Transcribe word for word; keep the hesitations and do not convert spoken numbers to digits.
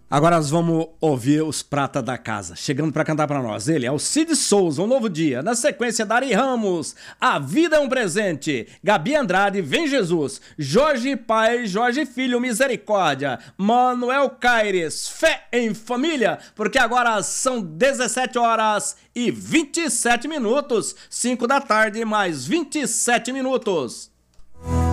Agora nós vamos ouvir os prata da casa. Chegando para cantar para nós, ele é o Cid Souza, Um Novo Dia. Na sequência, Dari Ramos, A Vida é um Presente. Gabi Andrade, Vem Jesus. Jorge Pai, Jorge Filho, Misericórdia. Manuel Caires, Fé em Família. Porque agora são dezessete horas e vinte e sete minutos. cinco da tarde mais vinte e sete minutos.